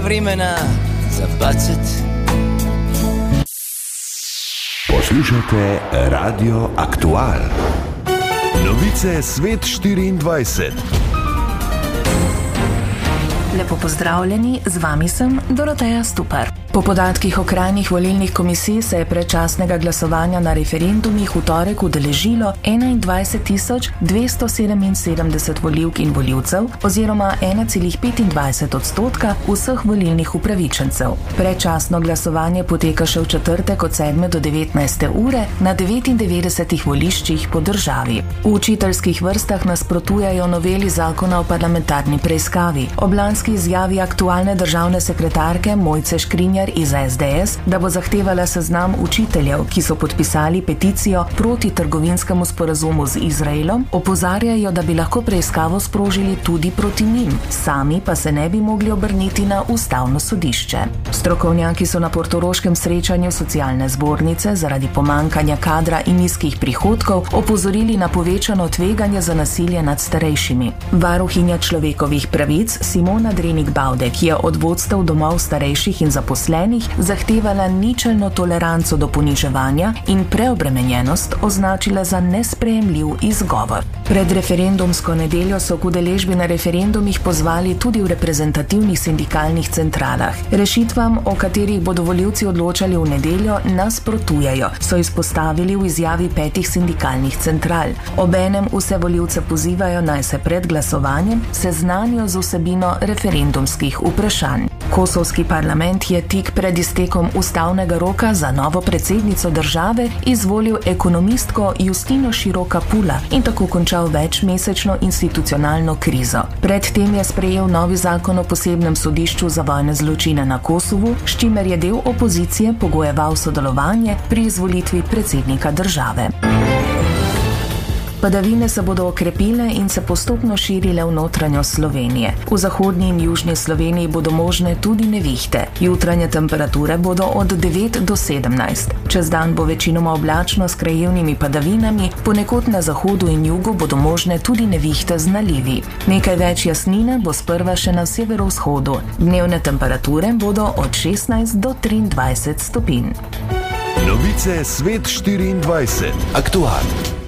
vremena za baciti. Poslušate Radio Aktual. Novice Svet 24. Lepo pozdravljeni, z vami sem Doroteja Stupar. Po podatkih okrajnih volilnih komisij se je predčasnega glasovanja na referendumih v torek udeležilo 21.277 volivk in volivcev oziroma 1,25% vseh volilnih upravičencev. Predčasno glasovanje poteka še v četrtek od 7 do 19. ure na 99 voliščih po državi. V učiteljskih vrstah nasprotujejo noveli zakona o parlamentarni preiskavi. Ob lanski izjavi aktualne državne sekretarke Mojce Škrinjar iz SDS, da bo zahtevala seznam učiteljev, ki so podpisali peticijo proti trgovinskemu sporazumu z Izraelom, opozarjajo, da bi lahko preiskavo sprožili tudi proti njim, sami pa se ne bi mogli obrniti na ustavno sodišče. Strokovnjaki so na portoroškem srečanju socialne zbornice zaradi pomankanja kadra in nizkih prihodkov opozorili na povečano tveganje za nasilje nad starejšimi. Varuhinja človekovih pravic Simona Drenik-Baude, ki je od vodstev domov starejših in zaposlenih zahtevala ničelno toleranco do poniževanja in preobremenjenost označila za nesprejemljiv izgovor. Pred referendumsko nedeljo so k udeležbi na referendumih pozvali tudi v reprezentativnih sindikalnih centralah. Rešitvam, o katerih bodo volivci odločali v nedeljo, nasprotujejo, so izpostavili v izjavi 5 sindikalnih central. Obenem vse volivce pozivajo, naj se pred glasovanjem seznanijo z vsebino referendumskih vprašanj. Kosovski parlament je tik pred iztekom ustavnega roka za novo predsednico države izvolil ekonomistko Justino Široka Pula in tako končal večmesečno institucionalno krizo. Predtem je sprejel novi zakon o posebnem sodišču za vojne zločine na Kosovu, s čimer je del opozicije pogojeval sodelovanje pri izvolitvi predsednika države. Padavine se bodo okrepile in se postopno širile v notranjost Slovenije. V zahodni in južni Sloveniji bodo možne tudi nevihte. Jutranje temperature bodo od 9 do 17. Čez dan bo večinoma oblačno s krajevnimi padavinami, ponekod na zahodu in jugu bodo možne tudi nevihte z nalivi. Nekaj več jasnine bo sprva še na severovzhodu. Dnevne temperature bodo od 16 do 23 stopinj. Novice Svet 24. Aktual.